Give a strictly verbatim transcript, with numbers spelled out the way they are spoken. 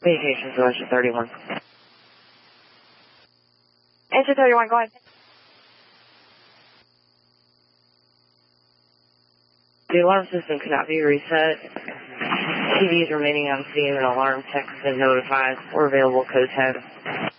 Communications to Engine thirty-one. Engine thirty-one, go ahead. The alarm system cannot be reset. T Vs remaining on scene and alarm tech has been notified. We're available code ten.